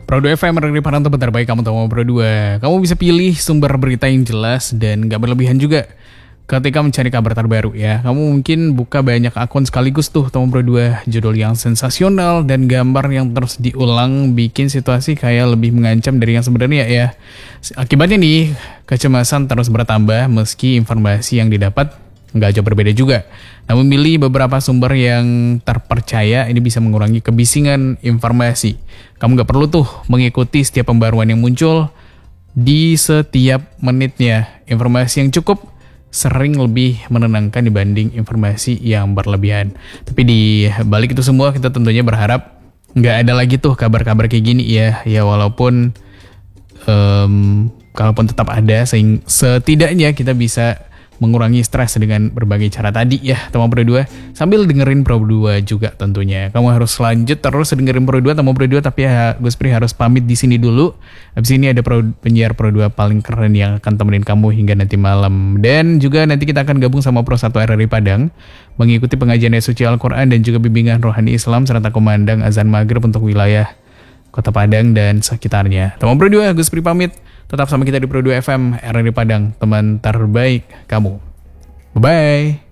Pro 2 FM dari para teman terbaik kamu tahu Pro 2. Kamu bisa pilih sumber berita yang jelas dan gak berlebihan juga ketika mencari kabar terbaru ya. Kamu mungkin buka banyak akun sekaligus tuh teman Pro 2, judul yang sensasional dan gambar yang terus diulang bikin situasi kayak lebih mengancam dari yang sebenarnya ya. Akibatnya nih, kecemasan terus bertambah meski informasi yang didapat nggak jauh berbeda juga. Namun memilih beberapa sumber yang terpercaya ini bisa mengurangi kebisingan informasi. Kamu nggak perlu tuh mengikuti setiap pembaruan yang muncul di setiap menitnya. Informasi yang cukup sering lebih menenangkan dibanding informasi yang berlebihan. Tapi di balik itu semua kita tentunya berharap nggak ada lagi tuh kabar-kabar kayak gini ya. Ya walaupun kalaupun tetap ada, setidaknya kita bisa mengurangi stres dengan berbagai cara tadi ya teman Pro 2 sambil dengerin Pro 2 juga tentunya. Kamu harus lanjut terus dengerin Pro 2 teman Pro 2, tapi ya Gus Pri harus pamit di sini dulu. Habis ini ada penyiar Pro 2 paling keren yang akan temenin kamu hingga nanti malam. Dan juga nanti kita akan gabung sama Pro 1 RRI Padang mengikuti pengajian ayat suci Al-Quran dan juga bimbingan rohani Islam serta kumandang azan maghrib untuk wilayah Kota Padang dan sekitarnya. Teman Pro 2, Gus Pri pamit. Tetap sama kita di Pro 2 FM RRI Padang, teman terbaik kamu. Bye-bye.